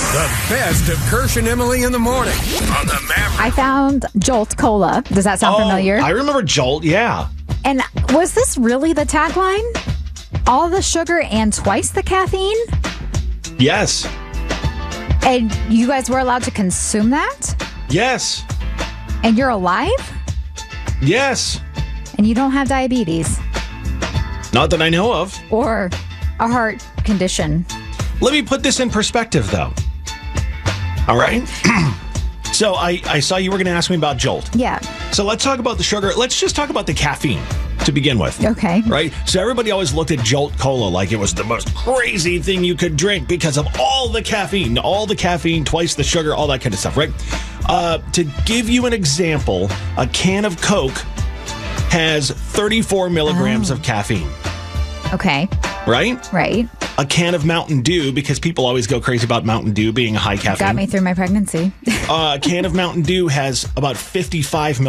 The best of Kirsch and Emily in the morning on the Maverick. I found Jolt Cola. Does that sound familiar? I remember Jolt, yeah. And was this really the tagline? All the sugar and twice the caffeine? Yes. And you guys were allowed to consume that? Yes. And you're alive? Yes. And you don't have diabetes? Not that I know of. Or a heart condition? Let me put this in perspective, though. All right? So I saw you were going to ask me about Jolt. Yeah. So let's talk about the sugar. Let's just talk about the caffeine to begin with. Okay. Right? So everybody always looked at Jolt Cola like it was the most crazy thing you could drink because of all the caffeine, twice the sugar, all that kind of stuff, right? To give you an example, a can of Coke has 34 milligrams of caffeine. Okay. Right? Right. A can of Mountain Dew, because people always go crazy about Mountain Dew being a high caffeine. Got me through my pregnancy. A can of Mountain Dew has about 55